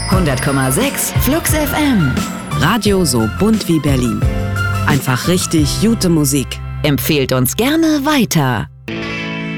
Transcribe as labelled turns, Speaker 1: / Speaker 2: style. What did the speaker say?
Speaker 1: 100,6 Flux FM.
Speaker 2: Radio so bunt wie Berlin. Einfach richtig gute Musik.
Speaker 1: Empfehlt uns gerne weiter.